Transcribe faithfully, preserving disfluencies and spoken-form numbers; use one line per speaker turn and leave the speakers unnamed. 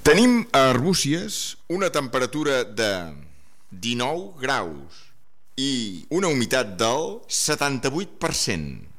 Tenim a Arbúcies una temperatura de dinou graus i una humitat del setanta-vuit per cent.